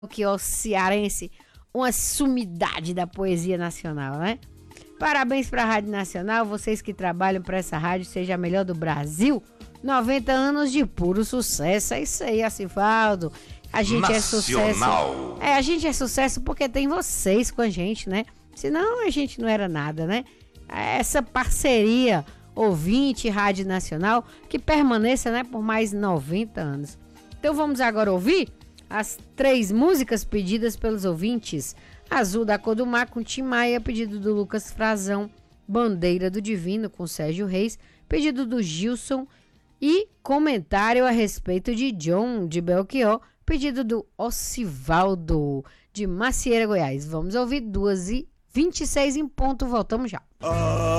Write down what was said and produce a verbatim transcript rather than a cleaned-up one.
que o cearense, uma sumidade da poesia nacional, né? Parabéns para a Rádio Nacional, vocês que trabalham para essa rádio, seja a melhor do Brasil. noventa anos de puro sucesso, é isso aí, Acivaldo. A gente Nacional. é sucesso. É, a gente é sucesso porque tem vocês com a gente, né? Senão a gente não era nada, né? Essa parceria ouvinte Rádio Nacional que permaneça, né, por mais noventa anos. Então vamos agora ouvir as três músicas pedidas pelos ouvintes. Azul da Cor do Mar com Tim Maia, pedido do Lucas Frazão. Bandeira do Divino com Sérgio Reis, pedido do Gilson. E comentário a respeito de John de Belchior, pedido do Ocivaldo de Macieira, Goiás. Vamos ouvir duas e vinte e seis em ponto, voltamos já.